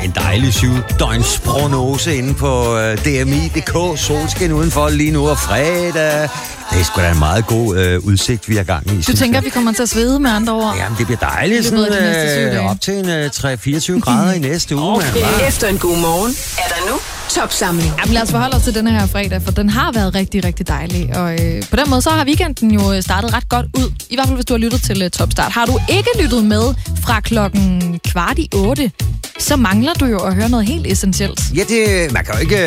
en dejlig 7-døgns prognose inde på DMI.dk. Solskin udenfor lige nu og fredag. Det er sgu da en meget god udsigt, vi har gang i. Du tænker, vi kommer til at svede med andre ord? Jamen, det bliver dejligt. Sådan, op til en 3-24 grader i næste uge. Okay. Efter en god morgen er der nu topsamling. Jamen, lad os forholde os til denne her fredag, for den har været rigtig, rigtig dejlig. Og på den måde, så har weekenden jo startet ret godt ud. I hvert fald, hvis du har lyttet til Topstart. Har du ikke lyttet med fra 7:15, så mangler du jo at høre noget helt essentielt. Ja, man kan jo ikke